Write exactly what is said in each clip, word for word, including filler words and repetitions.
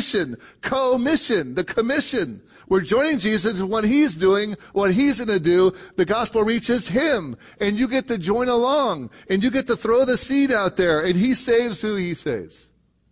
mission, co-mission, the commission. We're joining Jesus in what he's doing, what he's going to do. The gospel reaches him, and you get to join along, and you get to throw the seed out there, and he saves who he saves.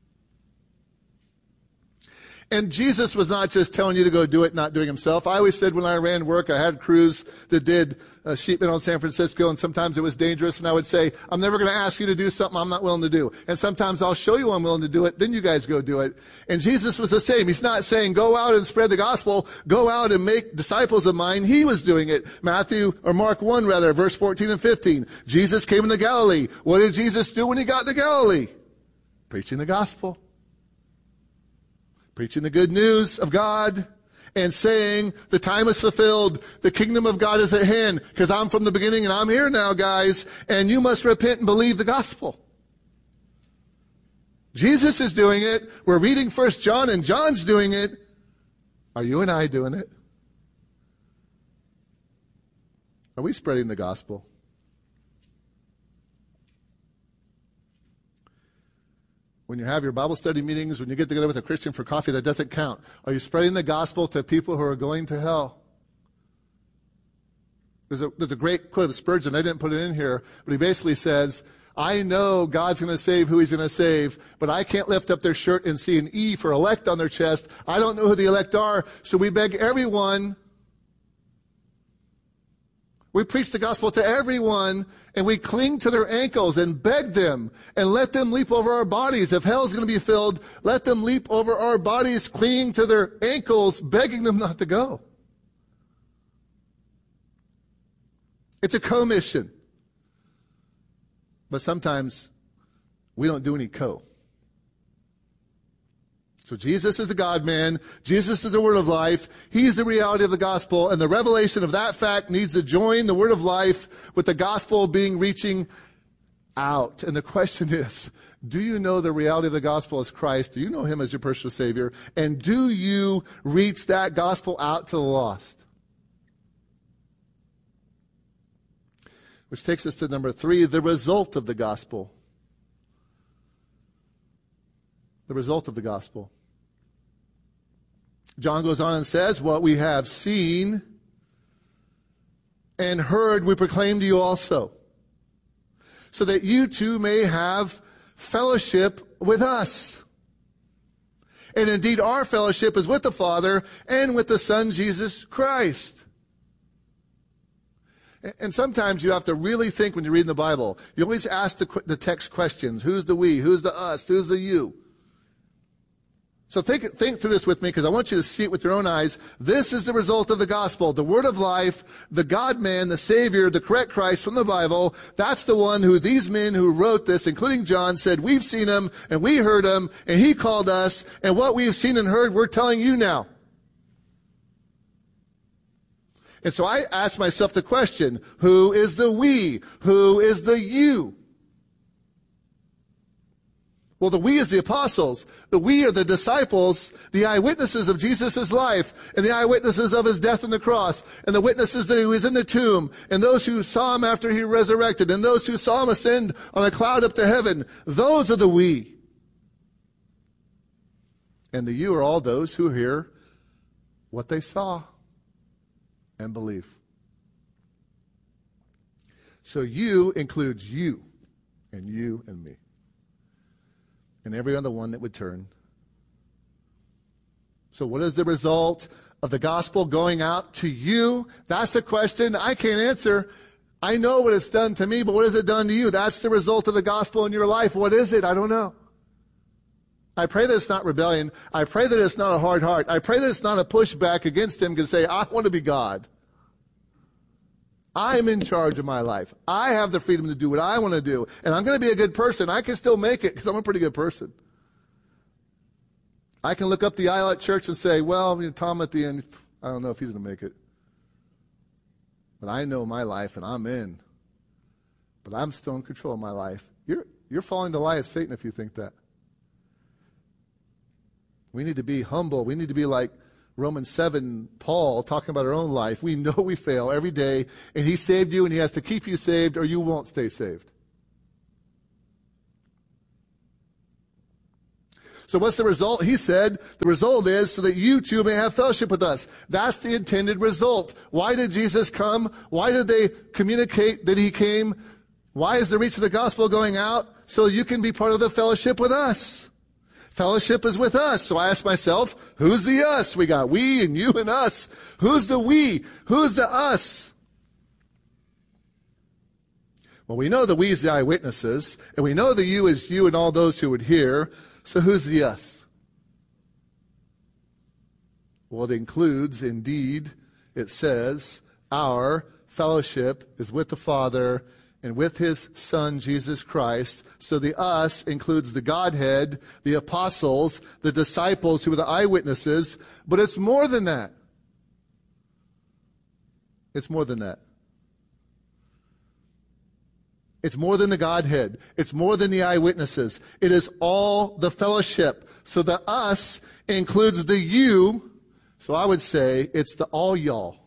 And Jesus was not just telling you to go do it, not doing himself. I always said when I ran work, I had crews that did uh, sheep meal in San Francisco, and sometimes it was dangerous, and I would say, I'm never going to ask you to do something I'm not willing to do. And sometimes I'll show you I'm willing to do it, then you guys go do it. And Jesus was the same. He's not saying, go out and spread the gospel, go out and make disciples of mine. He was doing it. Matthew, or Mark one rather, verse fourteen and fifteen. Jesus came into Galilee. What did Jesus do when he got to Galilee? Preaching the gospel. Preaching the good news of God and saying the time is fulfilled. The kingdom of God is at hand because I'm from the beginning and I'm here now, guys. And you must repent and believe the gospel. Jesus is doing it. We're reading First John and John's doing it. Are you and I doing it? Are we spreading the gospel? When you have your Bible study meetings, when you get together with a Christian for coffee, that doesn't count. Are you spreading the gospel to people who are going to hell? There's a, there's a great quote of Spurgeon. I didn't put it in here, but he basically says, I know God's going to save who he's going to save, but I can't lift up their shirt and see an E for elect on their chest. I don't know who the elect are, so we beg everyone. We preach the gospel to everyone, and we cling to their ankles and beg them and let them leap over our bodies. If hell is going to be filled, let them leap over our bodies, clinging to their ankles, begging them not to go. It's a commission. But sometimes we don't do any co. So Jesus is the God-man. Jesus is the Word of life. He's the reality of the gospel. And the revelation of that fact needs to join the Word of life with the gospel being reaching out. And the question is, do you know the reality of the gospel as Christ? Do you know him as your personal Savior? And do you reach that gospel out to the lost? Which takes us to number three, the result of the gospel. The result of the gospel. John goes on and says, what we have seen and heard we proclaim to you also, so that you too may have fellowship with us. And indeed our fellowship is with the Father and with the Son, Jesus Christ. And sometimes you have to really think when you're reading the Bible. You always ask the, the text questions. Who's the we? Who's the us? Who's the you? So think, think through this with me, because I want you to see it with your own eyes. This is the result of the gospel. The Word of life, the God-man, the Savior, the correct Christ from the Bible. That's the one who these men who wrote this, including John, said, we've seen him and we heard him and he called us. And what we've seen and heard, we're telling you now. And so I ask myself the question, who is the we? Who is the you? Well, the we is the apostles. The we are the disciples, the eyewitnesses of Jesus' life, and the eyewitnesses of his death on the cross, and the witnesses that he was in the tomb, and those who saw him after he resurrected, and those who saw him ascend on a cloud up to heaven. Those are the we. And the you are all those who hear what they saw and believe. So you includes you, and you and me. And every other one that would turn. So what is the result of the gospel going out to you? That's a question I can't answer. I know what it's done to me, but what has it done to you? That's the result of the gospel in your life. What is it? I don't know. I pray that it's not rebellion. I pray that it's not a hard heart. I pray that it's not a pushback against him to say, I want to be God. I'm in charge of my life. I have the freedom to do what I want to do. And I'm going to be a good person. I can still make it because I'm a pretty good person. I can look up the aisle at church and say, well, you know, Tom at the end, I don't know if he's going to make it. But I know my life and I'm in. But I'm still in control of my life. You're, you're following the lie of Satan if you think that. We need to be humble. We need to be like Romans seven, Paul, talking about our own life. We know we fail every day, and he saved you, and he has to keep you saved, or you won't stay saved. So what's the result? He said, the result is so that you too may have fellowship with us. That's the intended result. Why did Jesus come? Why did they communicate that he came? Why is the reach of the gospel going out? So you can be part of the fellowship with us. Fellowship is with us. So I ask myself, who's the us? We got we and you and us. Who's the we? Who's the us? Well, we know the we is the eyewitnesses, and we know the you is you and all those who would hear. So who's the us? Well, it includes, indeed, it says, our fellowship is with the Father and with his Son, Jesus Christ. So the us includes the Godhead, the apostles, the disciples who were the eyewitnesses. But it's more than that. It's more than that. It's more than the Godhead. It's more than the eyewitnesses. It is all the fellowship. So the us includes the you. So I would say it's the all y'all.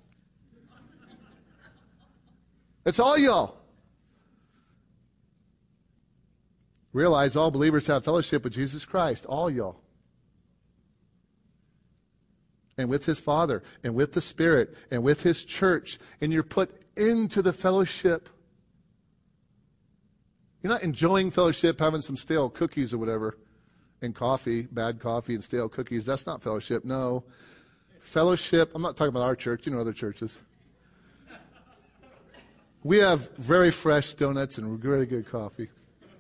It's all y'all. Realize all believers have fellowship with Jesus Christ. All y'all. And with his Father. And with the Spirit. And with his church. And you're put into the fellowship. You're not enjoying fellowship, having some stale cookies or whatever, and coffee, bad coffee and stale cookies. That's not fellowship. No. Fellowship, I'm not talking about our church. You know other churches. We have very fresh donuts and really good coffee.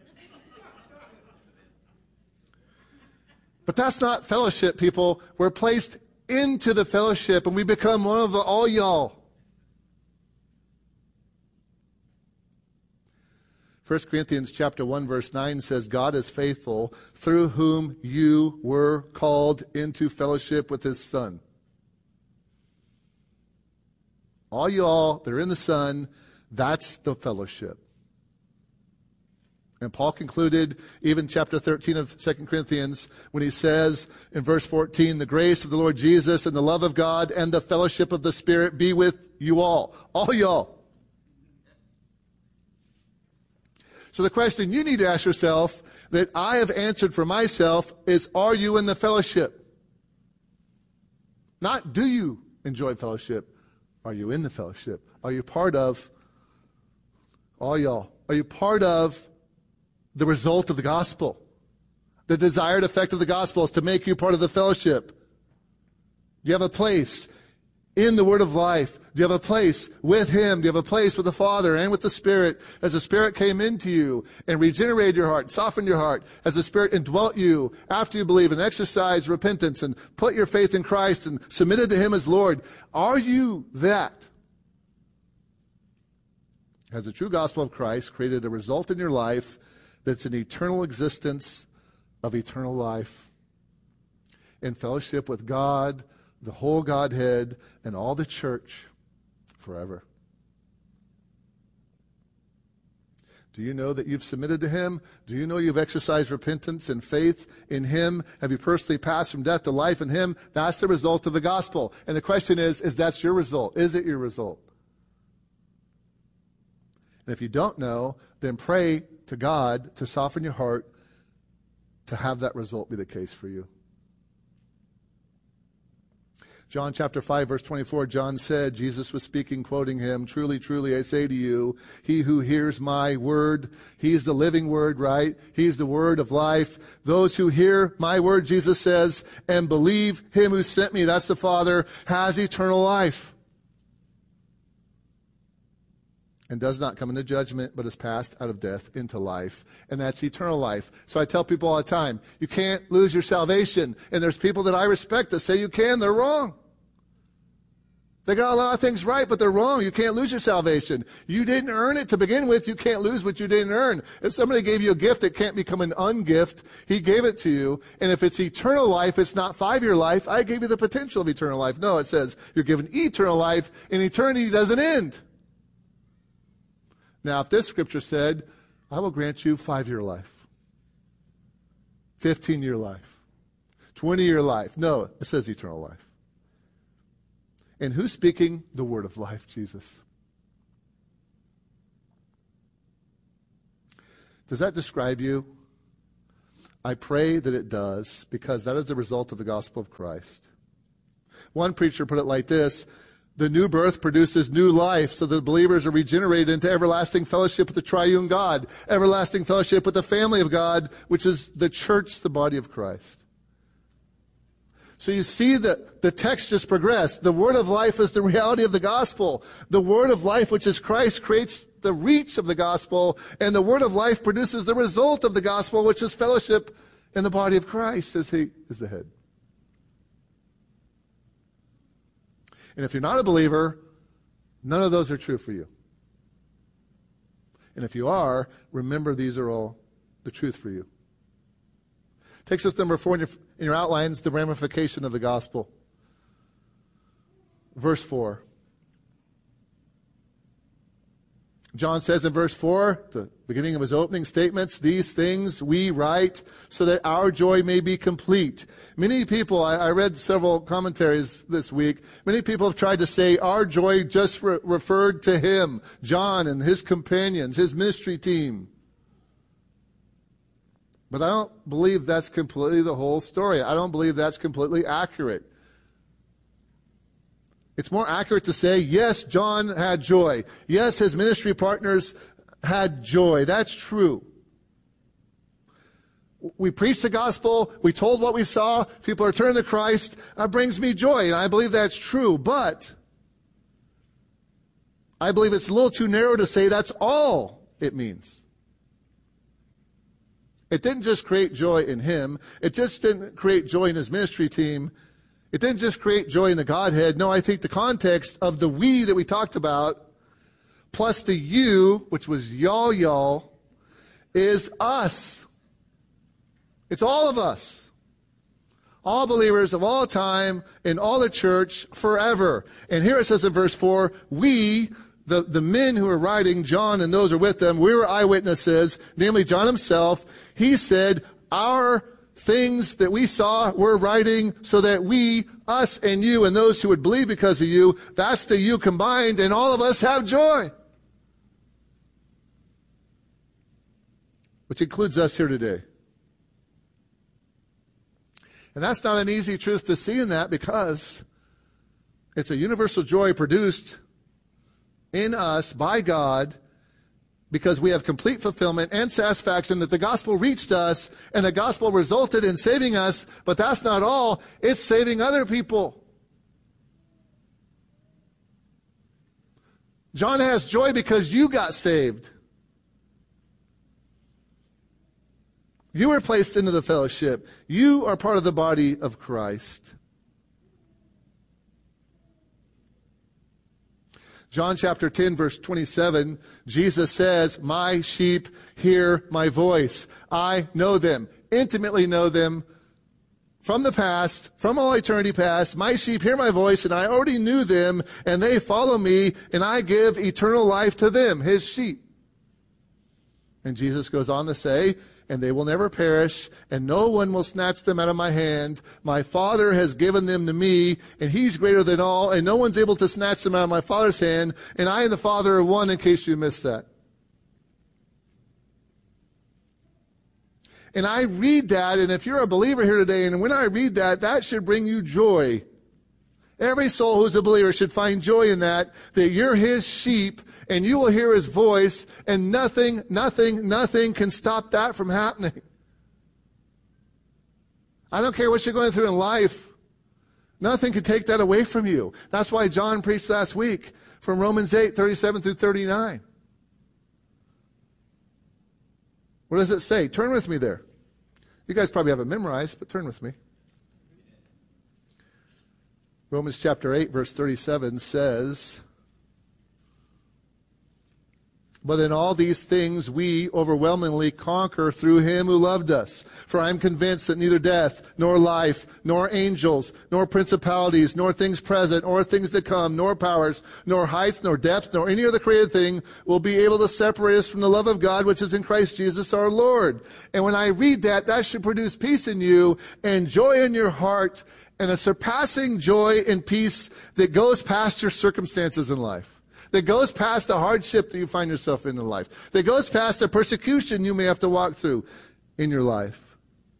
But that's not fellowship, people. We're placed into the fellowship, and we become one of the all y'all. First Corinthians chapter one, verse nine says, God is faithful, through whom you were called into fellowship with his Son. All you all that are in the Son, that's the fellowship. And Paul concluded, even chapter thirteen of Second Corinthians, when he says in verse fourteen, the grace of the Lord Jesus and the love of God and the fellowship of the Spirit be with you all. All y'all. So the question you need to ask yourself that I have answered for myself is, are you in the fellowship? Not do you enjoy fellowship. Are you in the fellowship? Are you part of, all y'all, are you part of the result of the gospel? The desired effect of the gospel is to make you part of the fellowship. Do you have a place in the word of life? Do you have a place with him? Do you have a place with the Father and with the Spirit? As the Spirit came into you and regenerated your heart, softened your heart, as the Spirit indwelt you after you believe and exercised repentance and put your faith in Christ and submitted to him as Lord, are you that? Has the true gospel of Christ created a result in your life that's an eternal existence of eternal life in fellowship with God, the whole Godhead, and all the church forever? Do you know that you've submitted to him? Do you know you've exercised repentance and faith in him? Have you personally passed from death to life in him? That's the result of the gospel. And the question is, is that your result? Is it your result? And if you don't know, then pray to God to soften your heart to have that result be the case for you. John chapter five, verse twenty-four, John said, Jesus was speaking, quoting him, truly, truly, I say to you, he who hears my word, he's the living word, right? He's the word of life. Those who hear my word, Jesus says, and believe him who sent me, that's the Father, has eternal life. And does not come into judgment, but is passed out of death into life. And that's eternal life. So I tell people all the time, you can't lose your salvation. And there's people that I respect that say you can. They're wrong. They got a lot of things right, but they're wrong. You can't lose your salvation. You didn't earn it to begin with. You can't lose what you didn't earn. If somebody gave you a gift, it can't become an ungift. He gave it to you. And if it's eternal life, it's not five-year life. I gave you the potential of eternal life. No, it says you're given eternal life, and eternity doesn't end. Now, if this scripture said, I will grant you five-year life, fifteen-year life, twenty-year life. No, it says eternal life. And who's speaking? The word of life, Jesus. Does that describe you? I pray that it does, because that is the result of the gospel of Christ. One preacher put it like this: the new birth produces new life, so that believers are regenerated into everlasting fellowship with the triune God, everlasting fellowship with the family of God, which is the church, the body of Christ. So you see that the text just progressed. The word of life is the reality of the gospel. The word of life, which is Christ, creates the reach of the gospel, and the word of life produces the result of the gospel, which is fellowship in the body of Christ, as he is the head. And if you're not a believer, none of those are true for you. And if you are, remember these are all the truth for you. Takes us to number four in your, in your outlines, the ramification of the gospel. Verse four. John says in verse four, the beginning of his opening statements, these things we write so that our joy may be complete. Many people, I, I read several commentaries this week, many people have tried to say our joy just re- referred to him, John and his companions, his ministry team. But I don't believe that's completely the whole story. I don't believe that's completely accurate. It's more accurate to say, yes, John had joy. Yes, his ministry partners had joy. That's true. We preached the gospel. We told what we saw. People are turning to Christ. That brings me joy, and I believe that's true. But I believe it's a little too narrow to say that's all it means. It didn't just create joy in him. It just didn't create joy in his ministry team. It didn't just create joy in the Godhead. No, I think the context of the we that we talked about, plus the you, which was y'all, y'all, is us. It's all of us. All believers of all time in all the church forever. And here it says in verse four, we, the, the men who are writing, John and those who are with them, we were eyewitnesses, namely John himself. He said, our things that we saw we're writing so that we, us and you and those who would believe because of you, that's the you combined, and all of us have joy. Which includes us here today. And that's not an easy truth to see in that, because it's a universal joy produced in us by God, because we have complete fulfillment and satisfaction that the gospel reached us and the gospel resulted in saving us. But that's not all. It's saving other people. John has joy because you got saved. You were placed into the fellowship. You are part of the body of Christ. John chapter ten, verse twenty-seven, Jesus says, my sheep hear my voice. I know them, intimately know them from the past, from all eternity past. My sheep hear my voice, and I already knew them, and they follow me, and I give eternal life to them, his sheep. And Jesus goes on to say, and they will never perish, and no one will snatch them out of my hand. My Father has given them to me, and he's greater than all, and no one's able to snatch them out of my Father's hand, and I and the Father are one, in case you missed that. And I read that, and if you're a believer here today, and when I read that, that should bring you joy. Every soul who's a believer should find joy in that, that you're his sheep, and you will hear his voice, and nothing, nothing, nothing can stop that from happening. I don't care what you're going through in life. Nothing can take that away from you. That's why John preached last week from Romans eight, thirty-seven through thirty-nine. What does it say? Turn with me there. You guys probably have it memorized, but turn with me. Romans chapter eight, verse thirty-seven says, but in all these things we overwhelmingly conquer through him who loved us. For I am convinced that neither death, nor life, nor angels, nor principalities, nor things present, or things to come, nor powers, nor height, nor depth, nor any other created thing will be able to separate us from the love of God which is in Christ Jesus our Lord. And when I read that, that should produce peace in you and joy in your heart, and a surpassing joy and peace that goes past your circumstances in life. That goes past the hardship that you find yourself in in life. That goes past the persecution you may have to walk through in your life.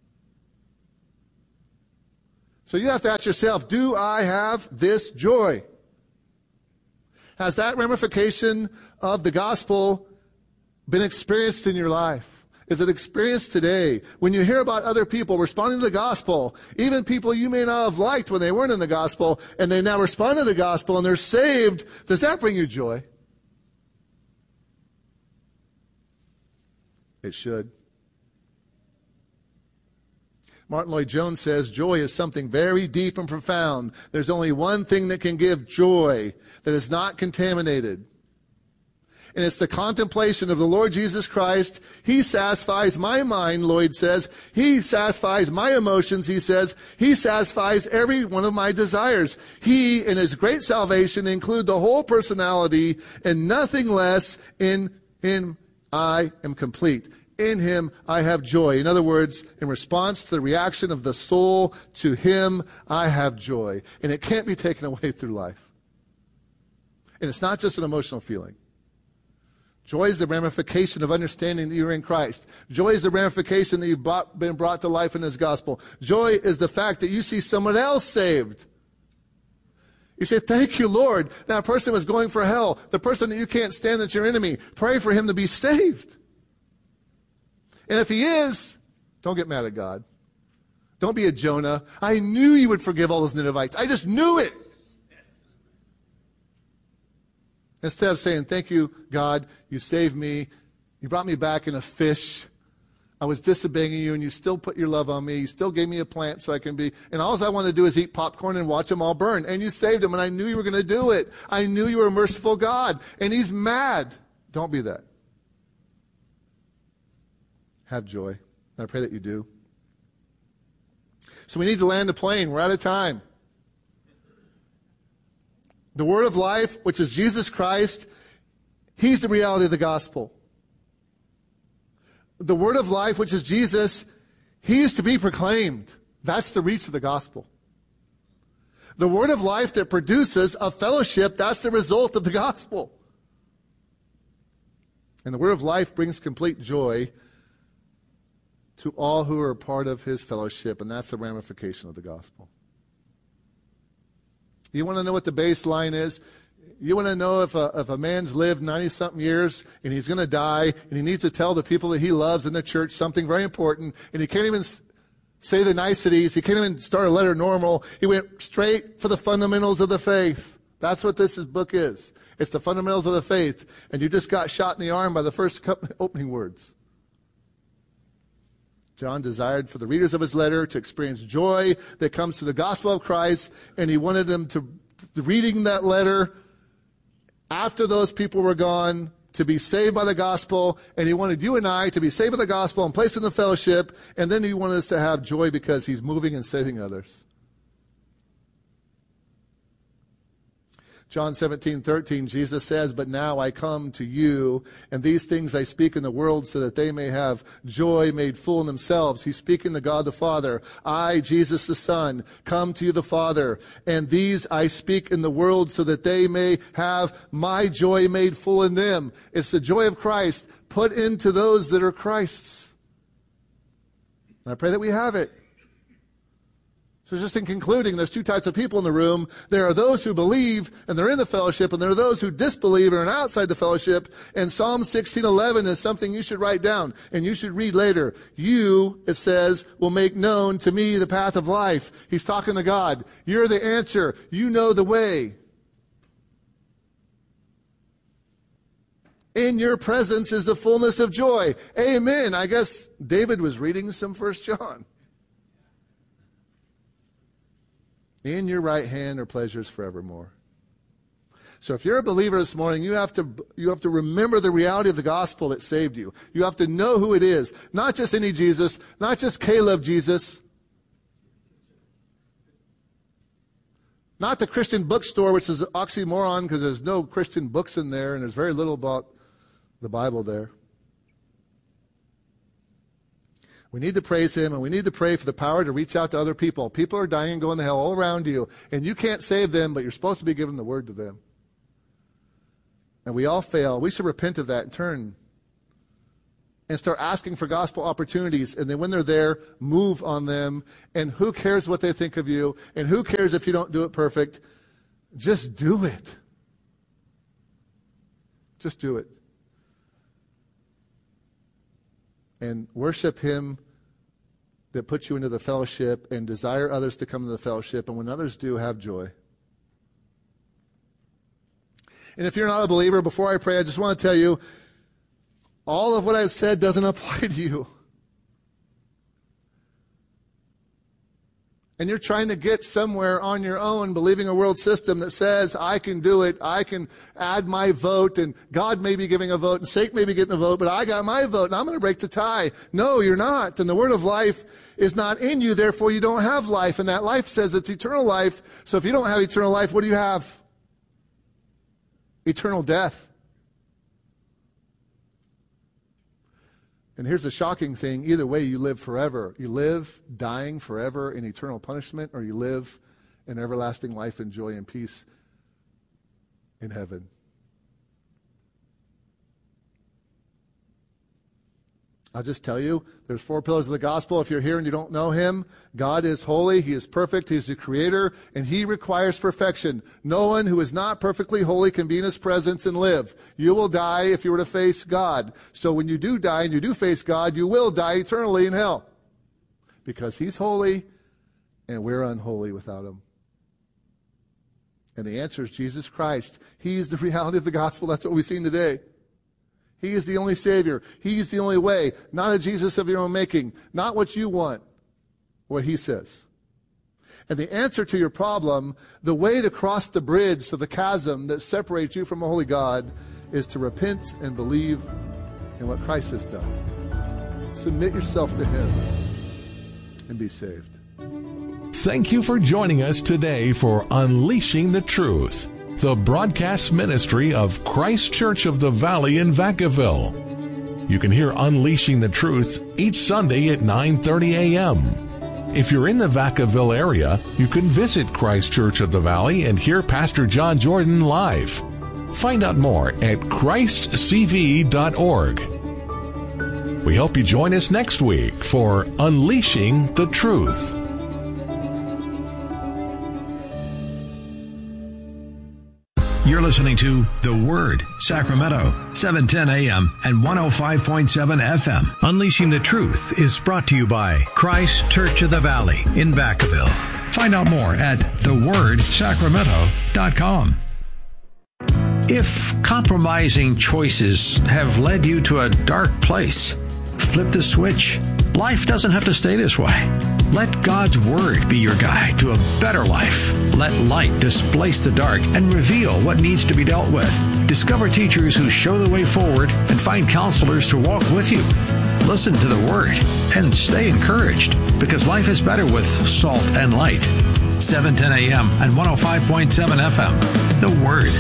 So you have to ask yourself, do I have this joy? Has that ramification of the gospel been experienced in your life? Is it experienced today? When you hear about other people responding to the gospel, even people you may not have liked when they weren't in the gospel, and they now respond to the gospel and they're saved, does that bring you joy? It should. Martin Lloyd-Jones says, joy is something very deep and profound. There's only one thing that can give joy that is not contaminated. And it's the contemplation of the Lord Jesus Christ. He satisfies my mind, Lloyd says. He satisfies my emotions, he says. He satisfies every one of my desires. He, in his great salvation, include the whole personality, and nothing less. In him I am complete. In him I have joy. In other words, in response to the reaction of the soul to him, I have joy. And it can't be taken away through life. And it's not just an emotional feeling. Joy is the ramification of understanding that you're in Christ. Joy is the ramification that you've brought, been brought to life in his gospel. Joy is the fact that you see someone else saved. You say, thank you, Lord. That person was going for hell. The person that you can't stand, that's your enemy. Pray for him to be saved. And if he is, don't get mad at God. Don't be a Jonah. I knew you would forgive all those Ninevites. I just knew it. Instead of saying, thank you, God, you saved me. You brought me back in a fish. I was disobeying you, and you still put your love on me. You still gave me a plant so I can be. And all I want to do is eat popcorn and watch them all burn. And you saved them, and I knew you were going to do it. I knew you were a merciful God. And he's mad. Don't be that. Have joy. And I pray that you do. So we need to land the plane. We're out of time. The word of life, which is Jesus Christ, he's the reality of the gospel. The word of life, which is Jesus, he is to be proclaimed. That's the reach of the gospel. The word of life that produces a fellowship, that's the result of the gospel. And the word of life brings complete joy to all who are a part of his fellowship, and that's the ramification of the gospel. You want to know what the baseline is? You want to know if a, if a man's lived ninety-something years and he's going to die and he needs to tell the people that he loves in the church something very important, and he can't even say the niceties, he can't even start a letter normal. He went straight for the fundamentals of the faith. That's what this book is. It's the fundamentals of the faith. And you just got shot in the arm by the first opening words. John desired for the readers of his letter to experience joy that comes through the gospel of Christ, and he wanted them to, reading that letter after those people were gone, to be saved by the gospel, and he wanted you and I to be saved by the gospel and placed in the fellowship, and then he wanted us to have joy because he's moving and saving others. John seventeen thirteen, Jesus says, but now I come to you, and these things I speak in the world so that they may have joy made full in themselves. He's speaking to God the Father. I, Jesus the Son, come to you the Father, and these I speak in the world so that they may have my joy made full in them. It's the joy of Christ put into those that are Christ's. And I pray that we have it. So just in concluding, there's two types of people in the room. There are those who believe, and they're in the fellowship, and there are those who disbelieve and are outside the fellowship. And Psalm sixteen eleven is something you should write down, and you should read later. You, it says, will make known to me the path of life. He's talking to God. You're the answer. You know the way. In your presence is the fullness of joy. Amen. I guess David was reading some First John. In your right hand are pleasures forevermore. So if you're a believer this morning, you have to you have to remember the reality of the gospel that saved you. You have to know who it is. Not just any Jesus, not just Caleb Jesus. Not the Christian bookstore, which is an oxymoron because there's no Christian books in there and there's very little about the Bible there. We need to praise him, and we need to pray for the power to reach out to other people. People are dying and going to hell all around you, and you can't save them, but you're supposed to be giving the word to them. And we all fail. We should repent of that and turn and start asking for gospel opportunities. And then when they're there, move on them. And who cares what they think of you? And who cares if you don't do it perfect? Just do it. Just do it. And worship him that puts you into the fellowship, and desire others to come to the fellowship. And when others do, have joy. And if you're not a believer, before I pray, I just want to tell you, all of what I've said doesn't apply to you. And you're trying to get somewhere on your own, believing a world system that says, I can do it, I can add my vote, and God may be giving a vote, and Satan may be getting a vote, but I got my vote, and I'm going to break the tie. No, you're not. And the word of life is not in you, therefore you don't have life. And that life says it's eternal life. So if you don't have eternal life, what do you have? Eternal death. And here's the shocking thing. Either way, you live forever. You live dying forever in eternal punishment, or you live in everlasting life and joy and peace in heaven. I'll just tell you, there's four pillars of the gospel. If you're here and you don't know him, God is holy, he is perfect, he's the creator, and he requires perfection. No one who is not perfectly holy can be in his presence and live. You will die if you were to face God. So when you do die and you do face God, you will die eternally in hell. Because he's holy and we're unholy without him. And the answer is Jesus Christ. He's the reality of the gospel. That's what we've seen today. He is the only Savior. He is the only way. Not a Jesus of your own making. Not what you want. What he says. And the answer to your problem, the way to cross the bridge to the chasm that separates you from a holy God, is to repent and believe in what Christ has done. Submit yourself to him and be saved. Thank you for joining us today for Unleashing the Truth, the broadcast ministry of Christ Church of the Valley in Vacaville. You can hear Unleashing the Truth each Sunday at nine thirty a.m. If you're in the Vacaville area, you can visit Christ Church of the Valley and hear Pastor John Jordan live. Find out more at christ c v dot org. We hope you join us next week for Unleashing the Truth. You're listening to The Word, Sacramento, seven ten a.m. and one oh five point seven F M. Unleashing the Truth is brought to you by Christ Church of the Valley in Vacaville. Find out more at the word sacramento dot com. If compromising choices have led you to a dark place, flip the switch. Life doesn't have to stay this way. Let God's Word be your guide to a better life. Let light displace the dark and reveal what needs to be dealt with. Discover teachers who show the way forward and find counselors to walk with you. Listen to the Word and stay encouraged, because life is better with salt and light. seven ten a.m. and one oh five point seven F M. The Word.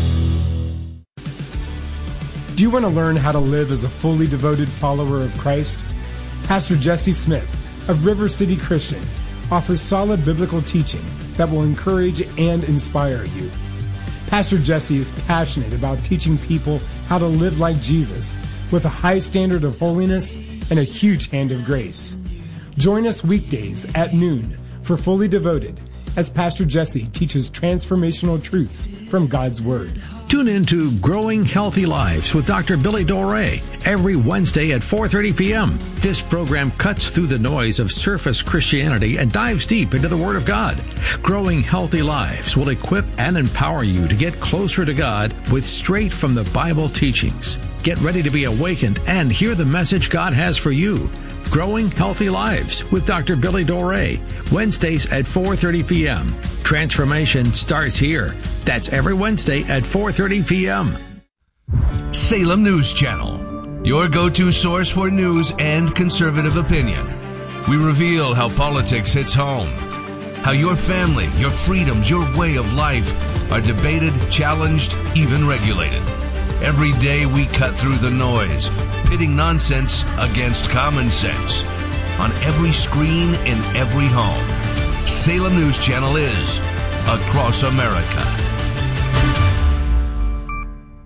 Do you want to learn how to live as a fully devoted follower of Christ? Pastor Jesse Smith of River City Christian offers solid biblical teaching that will encourage and inspire you. Pastor Jesse is passionate about teaching people how to live like Jesus with a high standard of holiness and a huge hand of grace. Join us weekdays at noon for Fully Devoted as Pastor Jesse teaches transformational truths from God's Word. Tune in to Growing Healthy Lives with Doctor Billy Dore every Wednesday at four thirty p.m. This program cuts through the noise of surface Christianity and dives deep into the Word of God. Growing Healthy Lives will equip and empower you to get closer to God with straight from the Bible teachings. Get ready to be awakened and hear the message God has for you. Growing Healthy Lives with Doctor Billy Dore, Wednesdays at four thirty p.m. Transformation starts here. That's every Wednesday at four thirty p.m. Salem News Channel, your go-to source for news and conservative opinion. We reveal how politics hits home, how your family, your freedoms, your way of life are debated, challenged, even regulated. Every day we cut through the noise, pitting nonsense against common sense. On every screen, in every home, Salem News Channel is across America.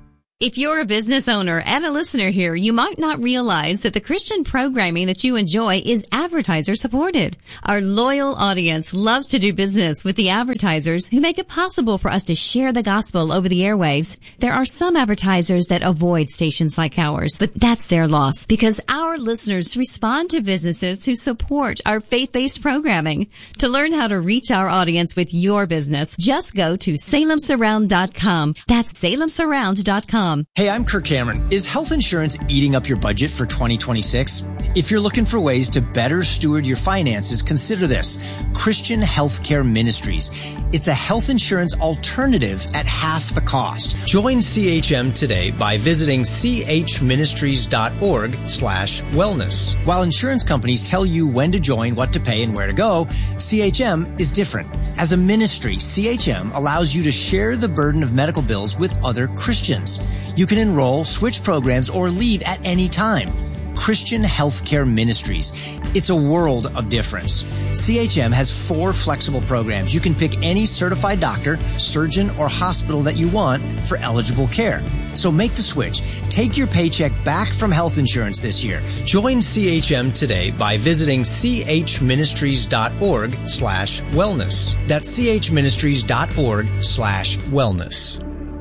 If you're a business owner and a listener here, you might not realize that the Christian programming that you enjoy is advertiser supported. Our loyal audience loves to do business with the advertisers who make it possible for us to share the gospel over the airwaves. There are some advertisers that avoid stations like ours, but that's their loss because our listeners respond to businesses who support our faith-based programming. To learn how to reach our audience with your business, just go to salem surround dot com. That's salem surround dot com. Hey, I'm Kirk Cameron. Is health insurance eating up your budget for twenty twenty-six? If you're looking for ways to better steward your finances, consider this. Christian Healthcare Ministries. It's a health insurance alternative at half the cost. Join C H M today by visiting c h ministries dot org slash wellness. While insurance companies tell you when to join, what to pay, and where to go, C H M is different. As a ministry, C H M allows you to share the burden of medical bills with other Christians. You can enroll, switch programs, or leave at any time. Christian Healthcare Ministries. It's a world of difference. C H M has four flexible programs. You can pick any certified doctor, surgeon, or hospital that you want for eligible care. So make the switch. Take your paycheck back from health insurance this year. Join C H M today by visiting c h ministries dot org slash wellness. That's c h ministries dot org slash wellness.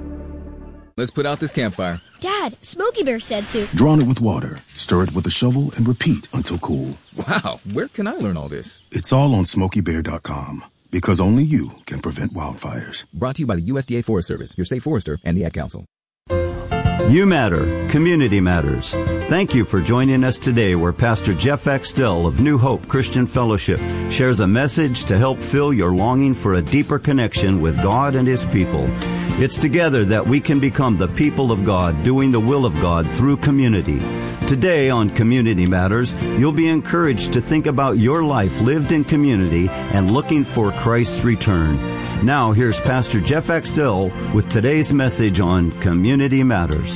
Let's put out this campfire. Dad, Smokey Bear said to. Drown it with water, stir it with a shovel, and repeat until cool. Wow, where can I learn all this? It's all on smokey bear dot com, because only you can prevent wildfires. Brought to you by the U S D A Forest Service, your state forester, and the Ad Council. You matter. Community matters. Thank you for joining us today where Pastor Jeff Axtell of New Hope Christian Fellowship shares a message to help fill your longing for a deeper connection with God and His people. It's together that we can become the people of God, doing the will of God through community. Today on Community Matters, you'll be encouraged to think about your life lived in community and looking for Christ's return. Now, here's Pastor Jeff Axtell with today's message on Community Matters.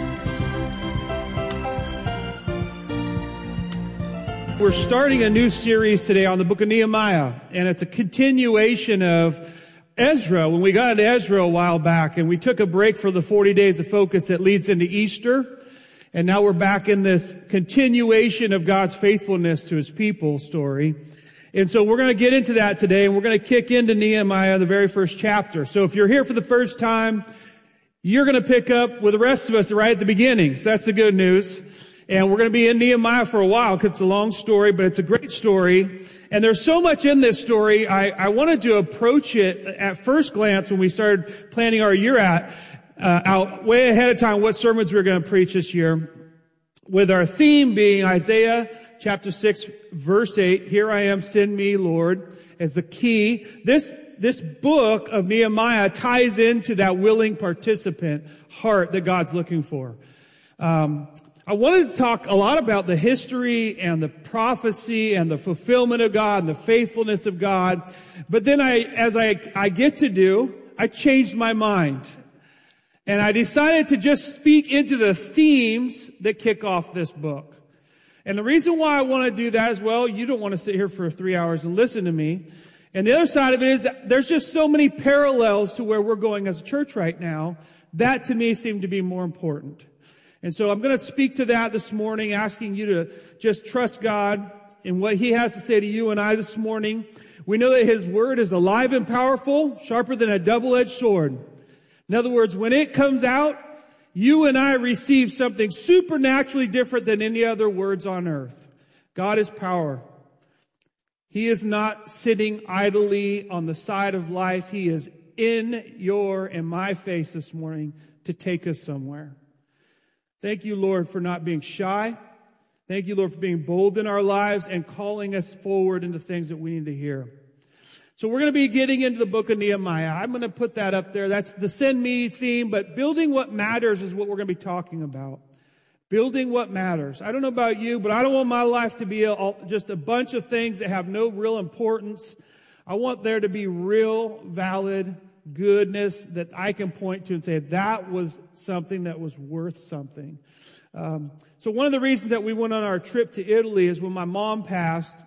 We're starting a new series today on the book of Nehemiah, and it's a continuation of Ezra. When we got into Ezra a while back, and we took a break for the forty days of focus that leads into Easter, and now we're back in this continuation of God's faithfulness to His people story. And so we're going to get into that today, and we're going to kick into Nehemiah, the very first chapter. So if you're here for the first time, you're going to pick up with the rest of us right at the beginning. So that's the good news. And we're going to be in Nehemiah for a while because it's a long story, but it's a great story. And there's so much in this story. I, I wanted to approach it at first glance when we started planning our year at, uh, out way ahead of time what sermons we were going to preach this year, with our theme being Isaiah chapter six, verse eight. Here I am, send me, Lord, as the key. This, this book of Nehemiah ties into that willing participant heart that God's looking for. Um, I wanted to talk a lot about the history and the prophecy and the fulfillment of God and the faithfulness of God. But then I, as I, I get to do, I changed my mind. And I decided to just speak into the themes that kick off this book. And the reason why I want to do that is, well, you don't want to sit here for three hours and listen to me. And the other side of it is there's just so many parallels to where we're going as a church right now. That to me seemed to be more important. And so I'm going to speak to that this morning, asking you to just trust God in what He has to say to you and I this morning. We know that His word is alive and powerful, sharper than a double-edged sword. In other words, when it comes out, you and I receive something supernaturally different than any other words on earth. God is power. He is not sitting idly on the side of life. He is in your and my face this morning to take us somewhere. Thank you, Lord, for not being shy. Thank you, Lord, for being bold in our lives and calling us forward into things that we need to hear. So we're going to be getting into the book of Nehemiah. I'm going to put that up there. That's the send me theme, but building what matters is what we're going to be talking about. Building what matters. I don't know about you, but I don't want my life to be a, just a bunch of things that have no real importance. I want there to be real, valid goodness that I can point to and say that was something that was worth something. Um, so one of the reasons that we went on our trip to Italy is when my mom passed,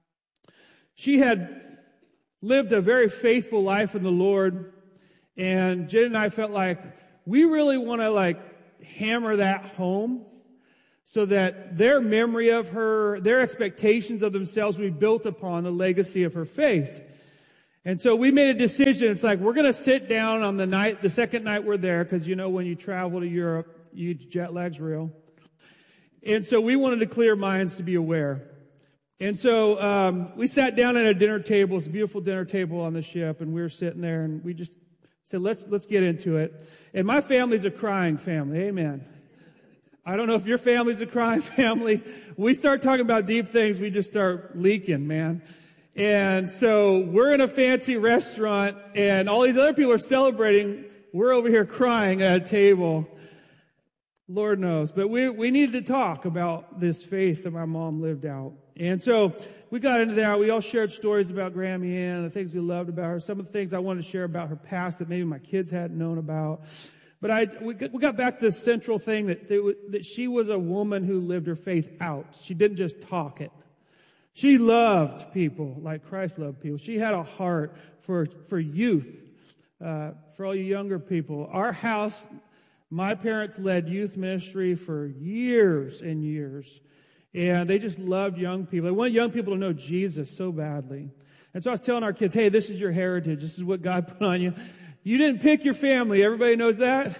she had lived a very faithful life in the Lord, and Jen and I felt like we really want to like hammer that home so that their memory of her, their expectations of themselves will be built upon the legacy of her faith. And so we made a decision. It's like, we're going to sit down on the night, the second night we're there, because you know when you travel to Europe, you jet lag's real. And so we wanted to clear minds to be aware. And so um, we sat down at a dinner table. It's a beautiful dinner table on the ship, and we were sitting there, and we just said, let's let's get into it. And my family's a crying family. Amen. I don't know if your family's a crying family. We start talking about deep things, we just start leaking, man. And so we're in a fancy restaurant, and all these other people are celebrating. We're over here crying at a table. Lord knows. But we we needed to talk about this faith that my mom lived out. And so we got into that. We all shared stories about Grammy Ann and the things we loved about her. Some of the things I wanted to share about her past that maybe my kids hadn't known about. But I we we got back to the central thing that that she was a woman who lived her faith out. She didn't just talk it. She loved people like Christ loved people. She had a heart for, for youth, uh, for all you younger people. Our house, my parents led youth ministry for years and years. And they just loved young people. They wanted young people to know Jesus so badly. And so I was telling our kids, hey, this is your heritage. This is what God put on you. You didn't pick your family. Everybody knows that?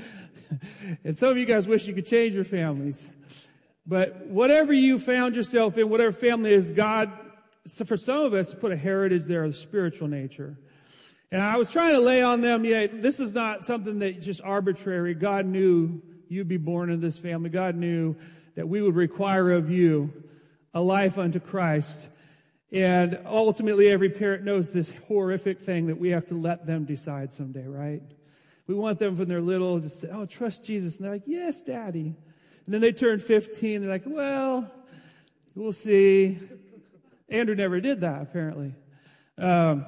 And some of you guys wish you could change your families. But whatever you found yourself in, whatever family is, God, so for some of us, put a heritage there of the spiritual nature. And I was trying to lay on them, yeah, this is not something that's just arbitrary. God knew you'd be born in this family. God knew that we would require of you a life unto Christ. And ultimately, every parent knows this horrific thing that we have to let them decide someday, right? We want them when they're little to say, oh, trust Jesus. And they're like, yes, Daddy. And then they turn fifteen, they're like, well, we'll see. Andrew never did that, apparently. Um,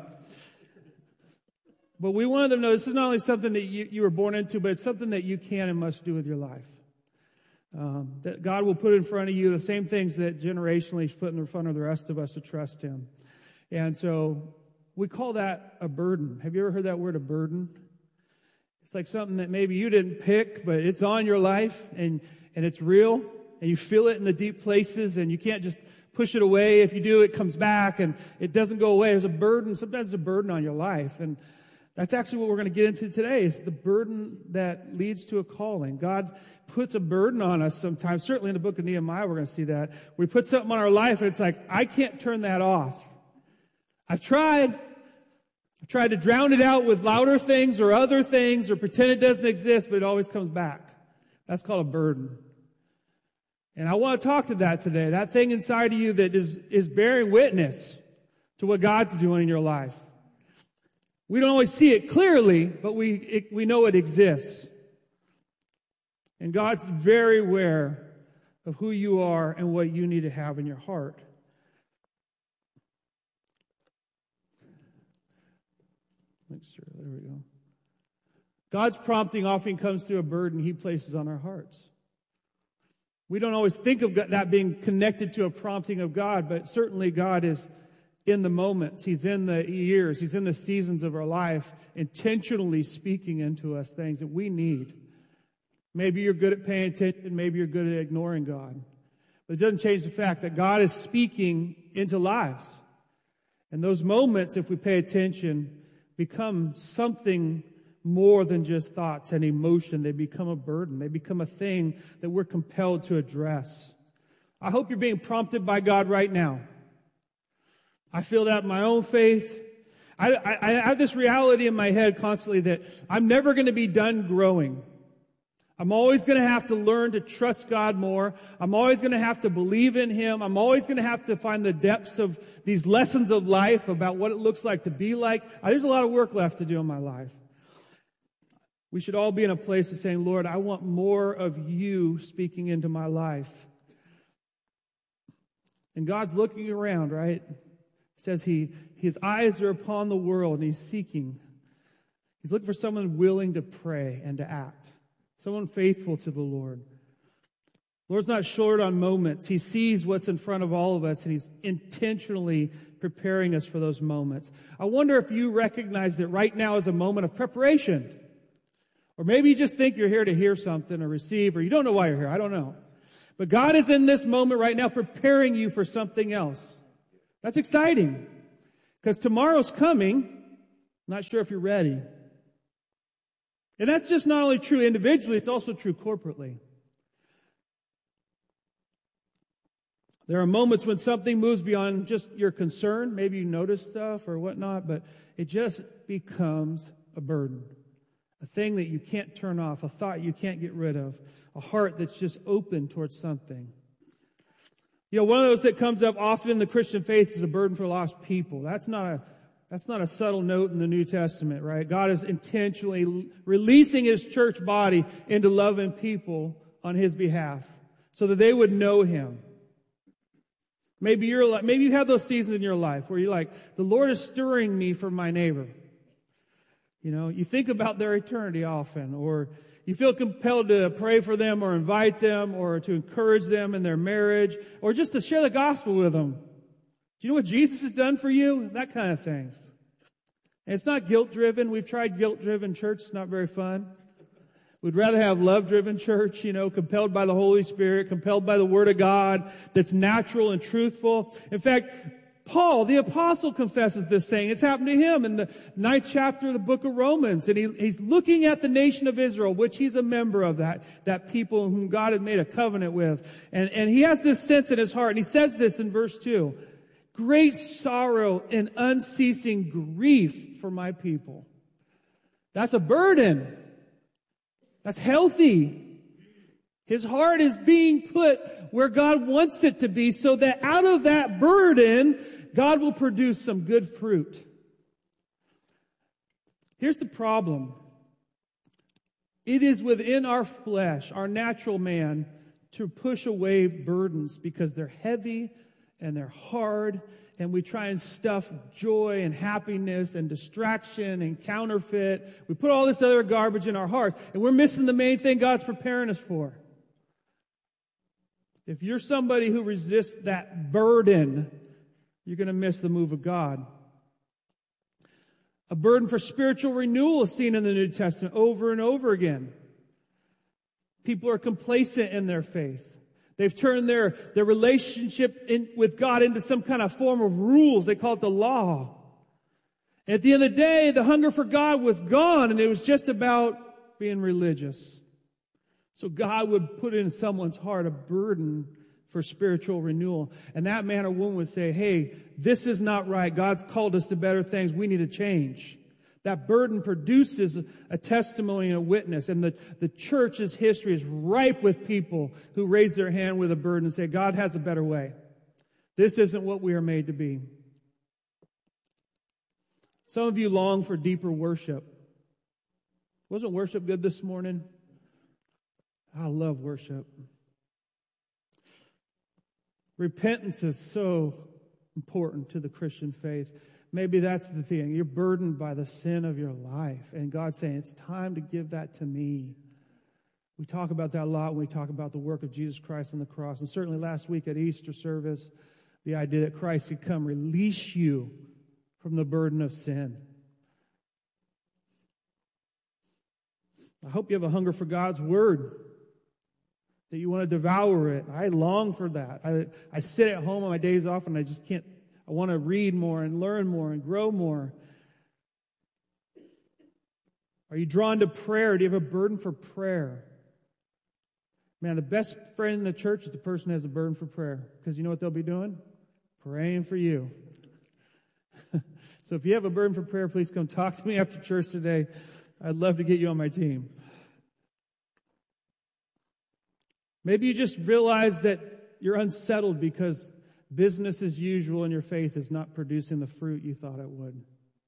but we wanted them to know this is not only something that you, you were born into, but it's something that you can and must do with your life. Um, that God will put in front of you the same things that generationally He's put in front of the rest of us to trust Him. And so we call that a burden. Have you ever heard that word, a burden? It's like something that maybe you didn't pick, but it's on your life, and And it's real, and you feel it in the deep places, and you can't just push it away. If you do, it comes back, and it doesn't go away. There's a burden. Sometimes it's a burden on your life. And that's actually what we're going to get into today, is the burden that leads to a calling. God puts a burden on us sometimes. Certainly in the book of Nehemiah, we're going to see that. We put something on our life, and it's like, I can't turn that off. I've tried. I've tried to drown it out with louder things or other things or pretend it doesn't exist, but it always comes back. That's called a burden. And I want to talk to that today. That thing inside of you that is, is bearing witness to what God's doing in your life. We don't always see it clearly, but we, it, we know it exists. And God's very aware of who you are and what you need to have in your heart. Make sure, there we go. God's prompting often comes through a burden He places on our hearts. We don't always think of that being connected to a prompting of God, but certainly God is in the moments. He's in the years. He's in the seasons of our life, intentionally speaking into us things that we need. Maybe you're good at paying attention. Maybe you're good at ignoring God. But it doesn't change the fact that God is speaking into lives. And those moments, if we pay attention, become something more than just thoughts and emotion. They become a burden. They become a thing that we're compelled to address. I hope you're being prompted by God right now. I feel that in my own faith. I, I, I have this reality in my head constantly that I'm never going to be done growing. I'm always going to have to learn to trust God more. I'm always going to have to believe in Him. I'm always going to have to find the depths of these lessons of life about what it looks like to be like. There's a lot of work left to do in my life. We should all be in a place of saying, Lord, I want more of You speaking into my life. And God's looking around, right? It says he, His eyes are upon the world, and He's seeking. He's looking for someone willing to pray and to act. Someone faithful to the Lord. The Lord's not short on moments. He sees what's in front of all of us, and He's intentionally preparing us for those moments. I wonder if you recognize that right now is a moment of preparation. Or maybe you just think you're here to hear something or receive, or you don't know why you're here. I don't know. But God is in this moment right now preparing you for something else. That's exciting. Because tomorrow's coming. Not sure if you're ready. And that's just not only true individually, it's also true corporately. There are moments when something moves beyond just your concern. Maybe you notice stuff or whatnot, but it just becomes a burden. A thing that you can't turn off, a thought you can't get rid of, a heart that's just open towards something. You know, one of those that comes up often in the Christian faith is a burden for lost people. That's not a That's not a subtle note in the New Testament, right? God is intentionally releasing His church body into loving people on His behalf so that they would know Him. Maybe you're like, maybe you have those seasons in your life where you're like, the Lord is stirring me for my neighbor. You know, you think about their eternity often, or you feel compelled to pray for them or invite them or to encourage them in their marriage or just to share the gospel with them. Do you know what Jesus has done for you? That kind of thing. And it's not guilt-driven. We've tried guilt-driven church. It's not very fun. We'd rather have love-driven church, you know, compelled by the Holy Spirit, compelled by the Word of God, that's natural and truthful. In fact, Paul, the apostle, confesses this saying. It's happened to him in the ninth chapter of the book of Romans. And he, he's looking at the nation of Israel, which he's a member of, that, that people whom God had made a covenant with. And, and he has this sense in his heart. And he says this in verse two. Great sorrow and unceasing grief for my people. That's a burden. That's healthy. His heart is being put where God wants it to be so that out of that burden, God will produce some good fruit. Here's the problem. It is within our flesh, our natural man, to push away burdens because they're heavy and they're hard, and we try and stuff joy and happiness and distraction and counterfeit. We put all this other garbage in our hearts, and we're missing the main thing God's preparing us for. If you're somebody who resists that burden, you're going to miss the move of God. A burden for spiritual renewal is seen in the New Testament over and over again. People are complacent in their faith. They've turned their, their relationship in, with God into some kind of form of rules. They call it the law. And at the end of the day, the hunger for God was gone, and it was just about being religious. So God would put in someone's heart a burden for spiritual renewal. And that man or woman would say, hey, this is not right. God's called us to better things. We need to change. That burden produces a testimony and a witness. And the, the church's history is ripe with people who raise their hand with a burden and say, God has a better way. This isn't what we are made to be. Some of you long for deeper worship. Wasn't worship good this morning? I love worship. Repentance is so important to the Christian faith. Maybe that's the thing. You're burdened by the sin of your life. And God's saying, it's time to give that to me. We talk about that a lot when we talk about the work of Jesus Christ on the cross. And certainly last week at Easter service, the idea that Christ could come release you from the burden of sin. I hope you have a hunger for God's word, that you want to devour it. I long for that. I, I sit at home on my days off and I just can't. I want to read more and learn more and grow more. Are you drawn to prayer? Do you have a burden for prayer? Man, the best friend in the church is the person who has a burden for prayer. Because you know what they'll be doing? Praying for you. So if you have a burden for prayer, please come talk to me after church today. I'd love to get you on my team. Maybe you just realize that you're unsettled because business as usual and your faith is not producing the fruit you thought it would.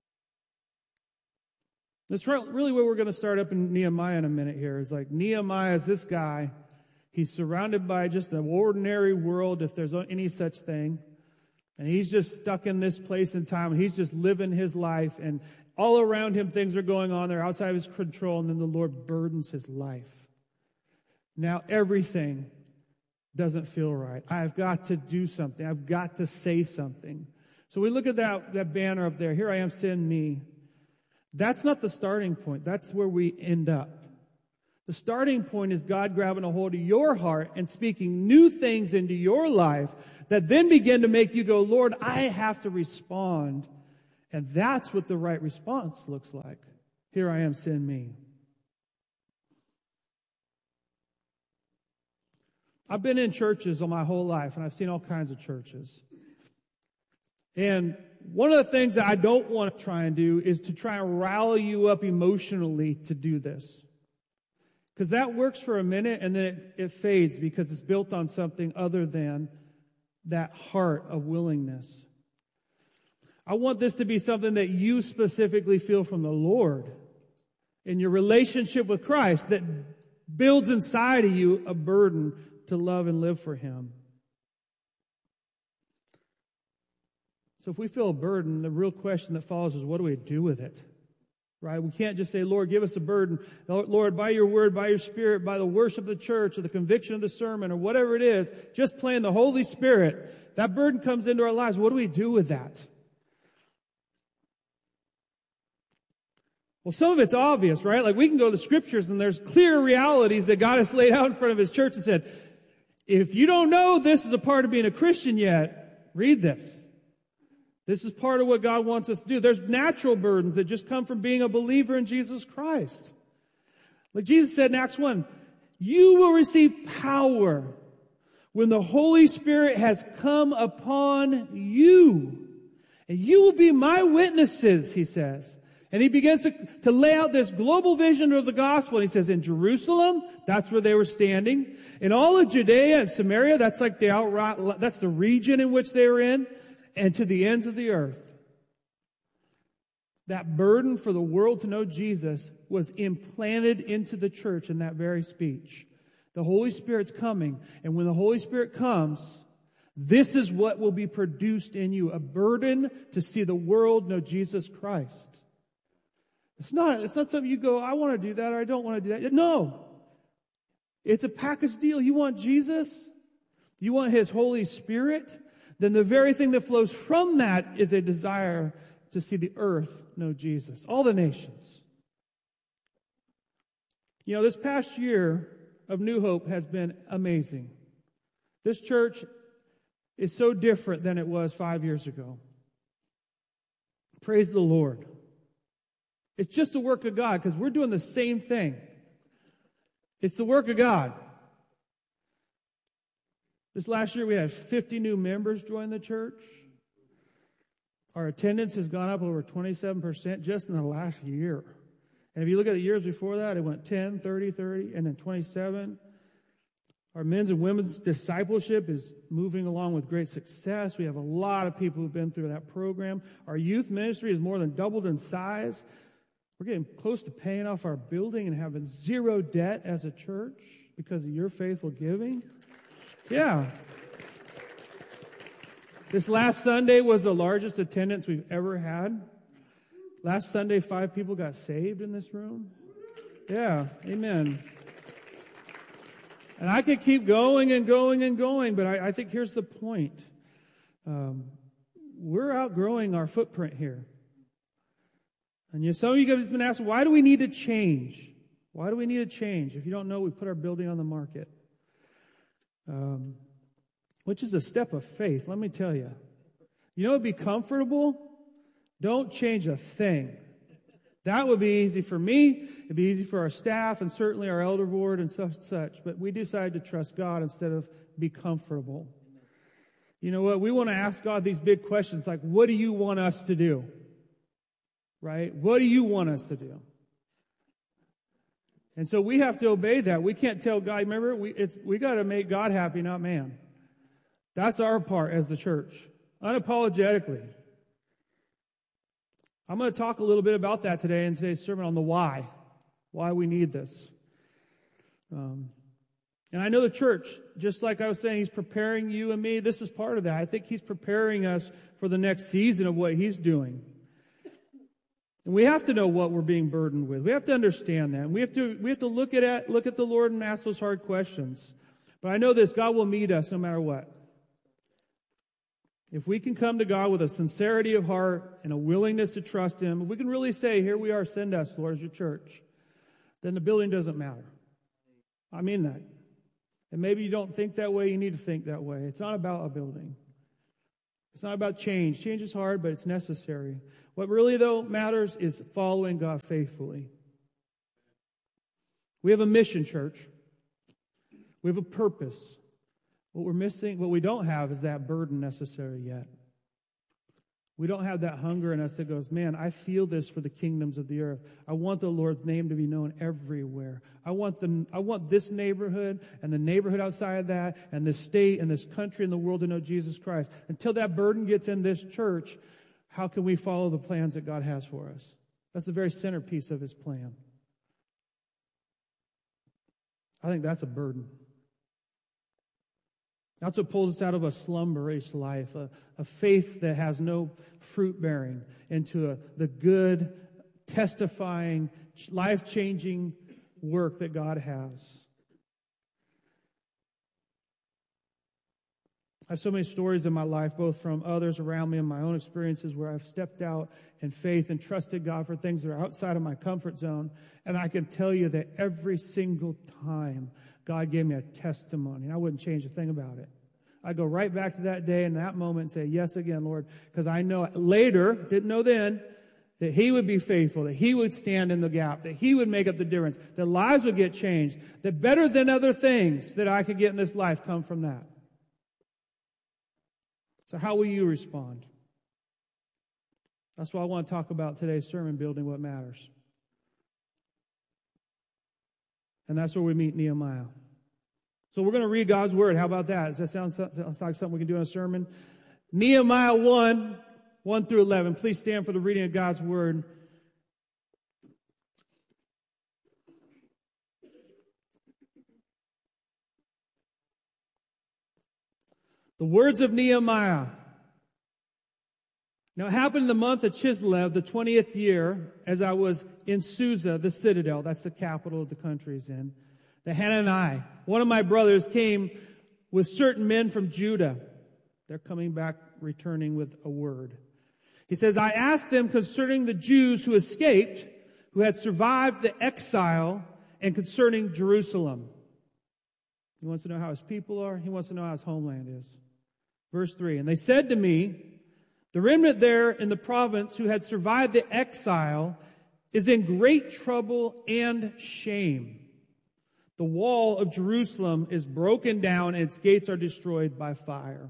That's really where we're going to start up in Nehemiah in a minute here. It's like Nehemiah is this guy. He's surrounded by just an ordinary world, if there's any such thing. And he's just stuck in this place and time. And he's just living his life. And all around him, things are going on. They're outside of his control. And then the Lord burdens his life. Now everything doesn't feel right. I've got to do something. I've got to say something. So we look at that, that banner up there. Here I am, send me. That's not the starting point. That's where we end up. The starting point is God grabbing a hold of your heart and speaking new things into your life that then begin to make you go, Lord, I have to respond. And that's what the right response looks like. Here I am, send me. I've been in churches all my whole life, and I've seen all kinds of churches. And one of the things that I don't want to try and do is to try and rally you up emotionally to do this. Because that works for a minute, and then it, it fades because it's built on something other than that heart of willingness. I want this to be something that you specifically feel from the Lord in your relationship with Christ that builds inside of you a burden to love and live for Him. So if we feel a burden, the real question that follows is, what do we do with it? Right? We can't just say, Lord, give us a burden. Lord, by your word, by your Spirit, by the worship of the church, or the conviction of the sermon, or whatever it is, just playing the Holy Spirit, that burden comes into our lives. What do we do with that? Well, some of it's obvious, right? Like we can go to the scriptures and there's clear realities that God has laid out in front of His church and said, if you don't know this is a part of being a Christian yet, read this. This is part of what God wants us to do. There's natural burdens that just come from being a believer in Jesus Christ. Like Jesus said in Acts one, you will receive power when the Holy Spirit has come upon you. And you will be my witnesses, He says. And He begins to, to lay out this global vision of the gospel. And He says, in Jerusalem, that's where they were standing. In all of Judea and Samaria, that's like the outright, that's the region in which they were in. And to the ends of the earth. That burden for the world to know Jesus was implanted into the church in that very speech. The Holy Spirit's coming. And when the Holy Spirit comes, this is what will be produced in you. A burden to see the world know Jesus Christ. It's not, it's not something you go, I want to do that or I don't want to do that. No. It's a package deal. You want Jesus? You want His Holy Spirit? Then the very thing that flows from that is a desire to see the earth know Jesus. All the nations. You know, this past year of New Hope has been amazing. This church is so different than it was five years ago. Praise the Lord. It's just a work of God because we're doing the same thing. It's the work of God. This last year we had fifty new members join the church. Our attendance has gone up over twenty-seven percent just in the last year. And if you look at the years before that, it went ten, thirty, thirty, and then twenty-seven. Our men's and women's discipleship is moving along with great success. We have a lot of people who've been through that program. Our youth ministry is more than doubled in size. We're getting close to paying off our building and having zero debt as a church because of your faithful giving. Yeah. This last Sunday was the largest attendance we've ever had. Last Sunday, five people got saved in this room. Yeah, amen. And I could keep going and going and going, but I, I think here's the point. Um, we're outgrowing our footprint here. And you know, some of you guys have been asking, why do we need to change? Why do we need to change? If you don't know, we put our building on the market. Um, which is a step of faith, let me tell you. You know what would be comfortable? Don't change a thing. That would be easy for me. It'd be easy for our staff and certainly our elder board and such such. But we decided to trust God instead of be comfortable. You know what? We want to ask God these big questions like, what do you want us to do? Right? What do you want us to do? And so we have to obey that. We can't tell God, remember, we, it's, we got to make God happy, not man. That's our part as the church, unapologetically. I'm going to talk a little bit about that today in today's sermon on the why, why we need this. Um, and I know the church, just like I was saying, He's preparing you and me. This is part of that. I think He's preparing us for the next season of what He's doing. And we have to know what we're being burdened with. We have to understand that. And we have to, we have to look at it, look at the Lord and ask those hard questions. But I know this, God will meet us no matter what. If we can come to God with a sincerity of heart and a willingness to trust Him, if we can really say, here we are, send us, Lord, as your church, then the building doesn't matter. I mean that. And maybe you don't think that way. You need to think that way. It's not about a building. It's not about change. Change is hard, but it's necessary. What really, though, matters is following God faithfully. We have a mission, church. We have a purpose. What we're missing, what we don't have is that burden necessary yet. We don't have that hunger in us that goes, man, I feel this for the kingdoms of the earth. I want the Lord's name to be known everywhere. I want the, I want this neighborhood and the neighborhood outside of that and this state and this country and the world to know Jesus Christ. Until that burden gets in this church, how can we follow the plans that God has for us? That's the very centerpiece of His plan. I think that's a burden. That's what pulls us out of a slumberish life, a, a faith that has no fruit bearing, into a, the good, testifying, life-changing work that God has. I have so many stories in my life, both from others around me and my own experiences, where I've stepped out in faith and trusted God for things that are outside of my comfort zone. And I can tell you that every single time God gave me a testimony, and I wouldn't change a thing about it. I'd go right back to that day and that moment and say, yes again, Lord, because I know later, didn't know then, that He would be faithful, that He would stand in the gap, that He would make up the difference, that lives would get changed, that better than other things that I could get in this life come from that. So how will you respond? That's what I want to talk about today's sermon, building what matters. And that's where we meet Nehemiah. So we're going to read God's Word. How about that? Does that sound, sound like something we can do in a sermon? Nehemiah one, one through eleven. Please stand for the reading of God's Word. The words of Nehemiah. Now it happened in the month of Chislev, the twentieth year, as I was in Susa, the citadel, that's the capital of the country is in, that Hanani, one of my brothers, came with certain men from Judah. They're coming back, returning with a word. He says, I asked them concerning the Jews who escaped, who had survived the exile, and concerning Jerusalem. He wants to know how his people are. He wants to know how his homeland is. Verse three, and they said to me, the remnant there in the province who had survived the exile is in great trouble and shame. The wall of Jerusalem is broken down and its gates are destroyed by fire.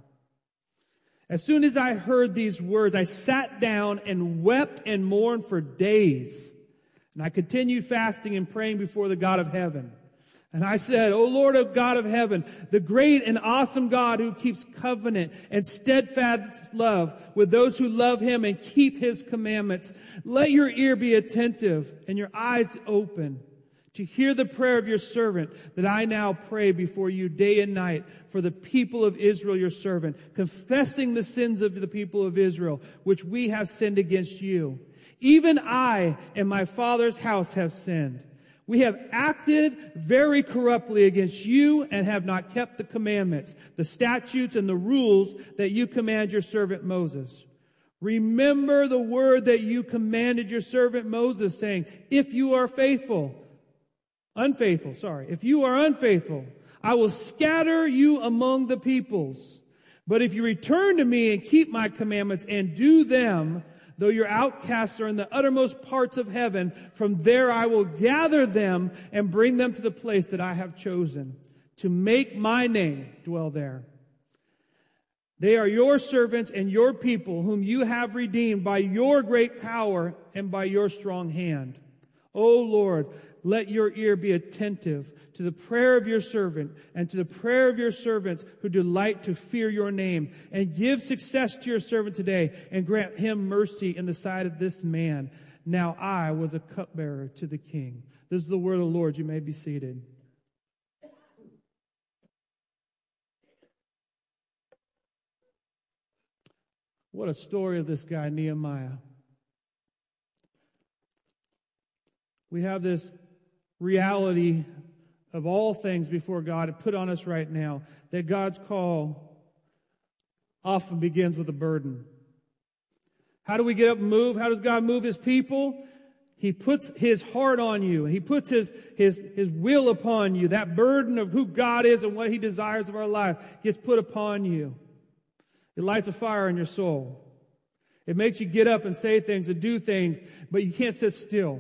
As soon as I heard these words, I sat down and wept and mourned for days. And I continued fasting and praying before the God of heaven. And I said, O Lord of God of heaven, the great and awesome God who keeps covenant and steadfast love with those who love Him and keep His commandments, let your ear be attentive and your eyes open to hear the prayer of your servant that I now pray before you day and night for the people of Israel, your servant, confessing the sins of the people of Israel, which we have sinned against you. Even I and my father's house have sinned. We have acted very corruptly against you and have not kept the commandments, the statutes, and the rules that you command your servant Moses. Remember the word that you commanded your servant Moses, saying, if you are faithful, unfaithful, sorry, if you are unfaithful, I will scatter you among the peoples. But if you return to me and keep my commandments and do them, though your outcasts are in the uttermost parts of heaven, from there I will gather them and bring them to the place that I have chosen, to make my name dwell there. They are your servants and your people, whom you have redeemed by your great power and by your strong hand. O Lord, let your ear be attentive to the prayer of your servant and to the prayer of your servants who delight to fear your name, and give success to your servant today and grant him mercy in the sight of this man. Now I was a cupbearer to the king. This is the word of the Lord. You may be seated. What a story of this guy, Nehemiah. We have this reality of all things before God put on us right now, that God's call often begins with a burden. How do we get up and move? How does God move His people? He puts His heart on you. He puts His, His, His will upon you. That burden of who God is and what He desires of our life gets put upon you. It lights a fire in your soul. It makes you get up and say things and do things, but you can't sit still.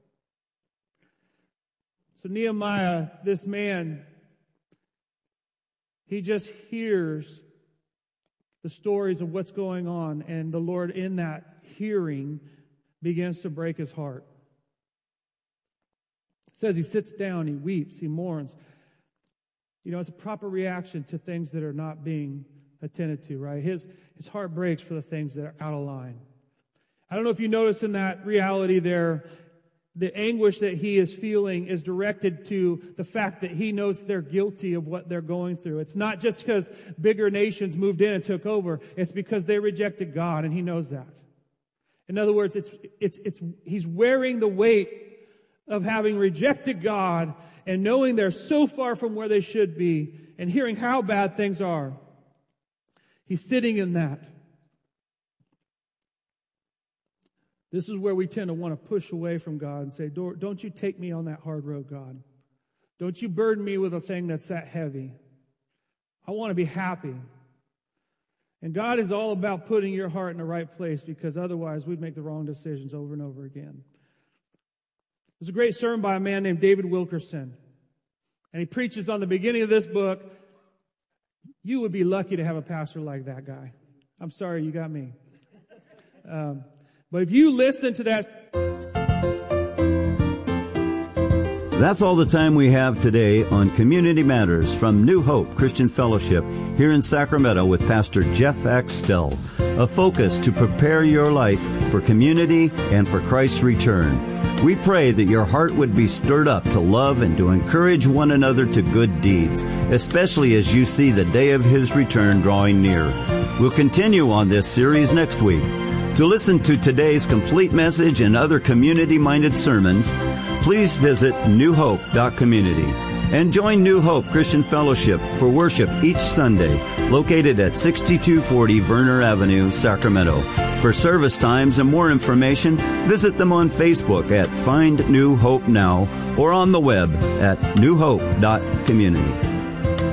So Nehemiah, this man, he just hears the stories of what's going on, and the Lord in that hearing begins to break his heart. It says he sits down, he weeps, he mourns. You know, it's a proper reaction to things that are not being attended to, right? His, his heart breaks for the things that are out of line. I don't know if you notice in that reality there, the anguish that he is feeling is directed to the fact that he knows they're guilty of what they're going through. It's not just because bigger nations moved in and took over. It's because they rejected God, and he knows that. In other words, it's, it's, it's, he's wearing the weight of having rejected God and knowing they're so far from where they should be and hearing how bad things are. He's sitting in that. This is where we tend to want to push away from God and say, don't you take me on that hard road, God. Don't you burden me with a thing that's that heavy. I want to be happy. And God is all about putting your heart in the right place, because otherwise we'd make the wrong decisions over and over again. There's a great sermon by a man named David Wilkerson. And he preaches on the beginning of this book. You would be lucky to have a pastor like that guy. I'm sorry, you got me. Um, but if you listen to that... That's all the time we have today on Community Matters from New Hope Christian Fellowship here in Sacramento with Pastor Jeff Axtell. A focus to prepare your life for community and for Christ's return. We pray that your heart would be stirred up to love and to encourage one another to good deeds, especially as you see the day of His return drawing near. We'll continue on this series next week. To listen to today's complete message and other community-minded sermons, please visit new hope dot community and join New Hope Christian Fellowship for worship each Sunday, located at sixty-two forty Verner Avenue, Sacramento. For service times and more information, visit them on Facebook at Find New Hope Now or on the web at new hope dot community.